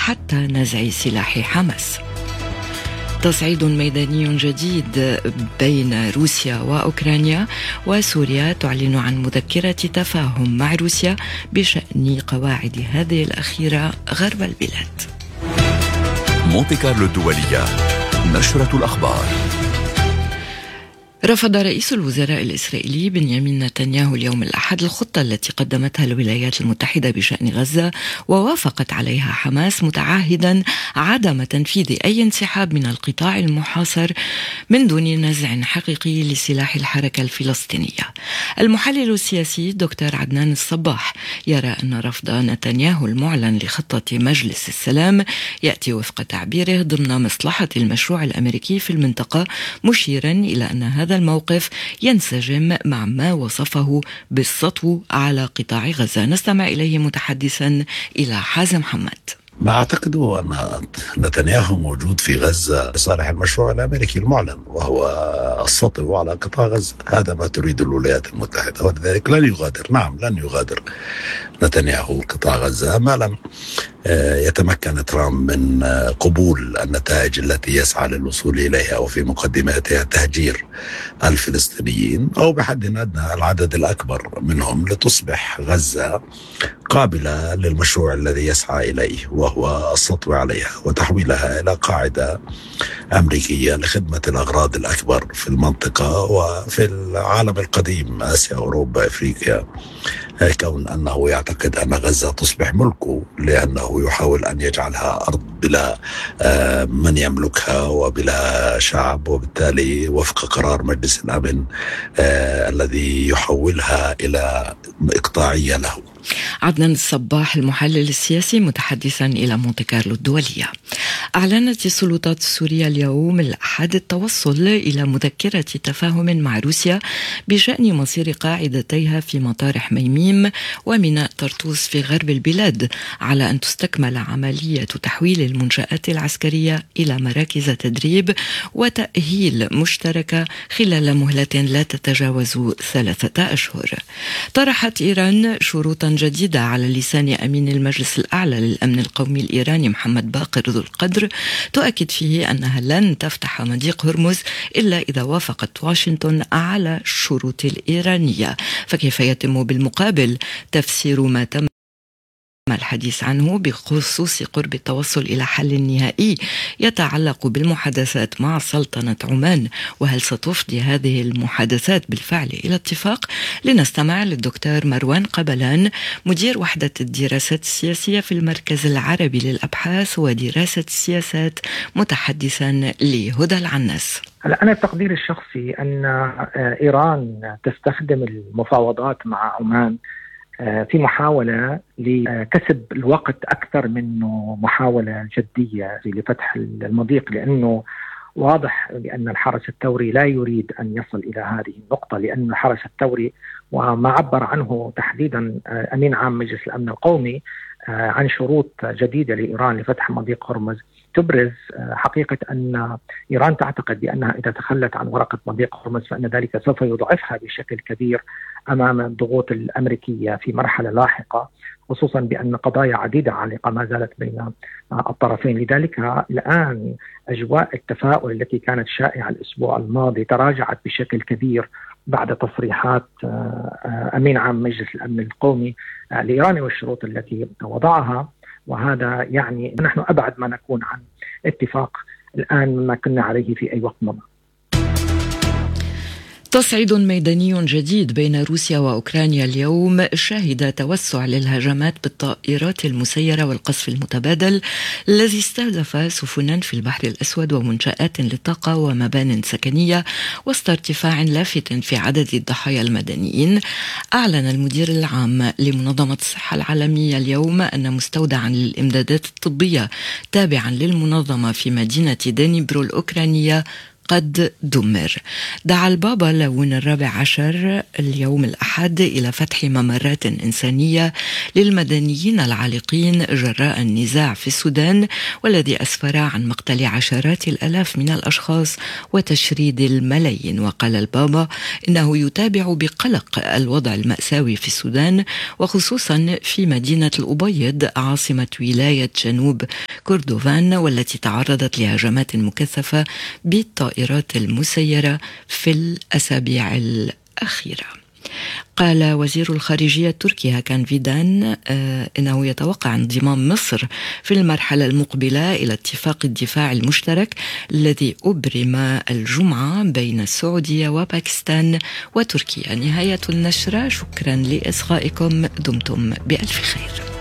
حتى نزع سلاح حماس. تصعيد ميداني جديد بين روسيا وأوكرانيا، وسوريا تعلن عن مذكرة تفاهم مع روسيا بشأن قواعد هذه الأخيرة غرب البلاد. مونتي كارلو الدولية، نشرة الأخبار. رفض رئيس الوزراء الإسرائيلي بنيامين نتنياهو اليوم الأحد الخطة التي قدمتها الولايات المتحدة بشأن غزة، ووافقت عليها حماس، متعهدا عدم تنفيذ أي انسحاب من القطاع المحاصر من دون نزع حقيقي لسلاح الحركة الفلسطينية. المحلل السياسي دكتور عدنان الصباح يرى أن رفض نتنياهو المعلن لخطة مجلس السلام يأتي وفق تعبيره ضمن مصلحة المشروع الأمريكي في المنطقة، مشيرا إلى أن هذا الموقف ينسجم مع ما وصفه بالسطو على قطاع غزة. نستمع إليه متحدثا إلى حازم حماد. ما أعتقده أن نتنياهو موجود في غزة لصالح المشروع الأمريكي المعلن، وهو السطو على قطاع غزة. هذا ما تريد الولايات المتحدة، ولذلك لن يغادر. نعم، لن يغادر نتنياهو قطاع غزة ما لم يتمكن ترامب من قبول النتائج التي يسعى للوصول إليها، وفي مقدماتها تهجير الفلسطينيين أو بحد أدنى العدد الأكبر منهم، لتصبح غزة قابلة للمشروع الذي يسعى إليه، وهو السطو عليها وتحويلها إلى قاعدة أمريكية لخدمة الأغراض الأكبر في المنطقة وفي العالم القديم، آسيا، أوروبا، أفريقيا، كون أنه يعتقد أن غزة تصبح ملكه، لأنه يحاول أن يجعلها أرض بلا من يملكها وبلا شعب، وبالتالي وفق قرار مجلس الأمن الذي يحولها إلى إقطاعية له. عدنان الصباح المحلل السياسي متحدثا إلى مونتي كارلو الدولية. أعلنت السلطات السورية اليوم الأحد التوصل إلى مذكرة تفاهم مع روسيا بشأن مصير قاعدتيها في مطار حميميم وميناء طرطوس في غرب البلاد، على أن تستكمل عملية تحويل المنشآت العسكرية إلى مراكز تدريب وتأهيل مشتركة خلال مهلة لا تتجاوز 3 أشهر. طرحت إيران شروطا جديدة على لسان أمين المجلس الأعلى للأمن القومي الإيراني محمد باقر ذو القدر، تؤكد فيه أنها لن تفتح مضيق هرمز إلا إذا وافقت واشنطن على الشروط الإيرانية. فكيف يتم بالمقابل تفسير ما تم الحديث عنه بخصوص قرب التوصل إلى حل نهائي يتعلق بالمحادثات مع سلطنة عمان؟ وهل ستفضي هذه المحادثات بالفعل إلى اتفاق؟ لنستمع للدكتور مروان قبلان، مدير وحدة الدراسات السياسية في المركز العربي للأبحاث ودراسة السياسات، متحدثا لهدى العناس. أنا تقديري الشخصي أن إيران تستخدم المفاوضات مع عمان في محاولة لكسب الوقت أكثر منه محاولة جدية لفتح المضيق، لأنه واضح بأن الحرس الثوري لا يريد أن يصل إلى هذه النقطة، لأن الحرس الثوري وما عبر عنه تحديدا أمين عام مجلس الأمن القومي عن شروط جديدة لإيران لفتح مضيق هرمز تبرز حقيقة أن إيران تعتقد بأنها إذا تخلت عن ورقة مضيق هرمز فإن ذلك سوف يضعفها بشكل كبير أمام الضغوط الأمريكية في مرحلة لاحقة، خصوصا بأن قضايا عديدة عالقة ما زالت بين الطرفين. لذلك الآن أجواء التفاؤل التي كانت شائعة الأسبوع الماضي تراجعت بشكل كبير بعد تصريحات أمين عام مجلس الأمن القومي لإيران والشروط التي وضعها، وهذا يعني نحن أبعد ما نكون عن اتفاق الآن مما كنا عليه في أي وقت مضى. تصعيد ميداني جديد بين روسيا وأوكرانيا اليوم شهد توسع للهجمات بالطائرات المسيرة والقصف المتبادل الذي استهدف سفنا في البحر الأسود ومنشآت للطاقة ومبان سكنية، وسط ارتفاع لافت في عدد الضحايا المدنيين. أعلن المدير العام لمنظمة الصحة العالمية اليوم أن مستودعا للإمدادات الطبية تابعا للمنظمة في مدينة دنيبرو الأوكرانية قد دمر. دعا البابا لون 14 اليوم الأحد إلى فتح ممرات إنسانية للمدنيين العالقين جراء النزاع في السودان، والذي أسفر عن مقتل عشرات الآلاف من الأشخاص وتشريد الملايين. وقال البابا إنه يتابع بقلق الوضع المأساوي في السودان، وخصوصا في مدينة الأبيض عاصمة ولاية جنوب كردوفان والتي تعرضت لهجمات مكثفة بالطائرات المسيرة في الأسابيع الأخيرة. قال وزير الخارجية التركي هاكان فيدان إنه يتوقع انضمام مصر في المرحلة المقبلة إلى اتفاق الدفاع المشترك الذي أبرم الجمعة بين السعودية وباكستان وتركيا. نهاية النشرة، شكرا لإصغائكم، دمتم بألف خير.